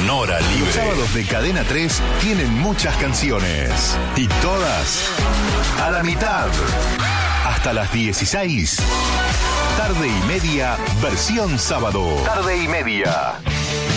Sonora Libre. Los sábados de Cadena 3 tienen muchas canciones. Y todas a la mitad. Hasta las 16. Tarde y media, versión sábado. Tarde y media.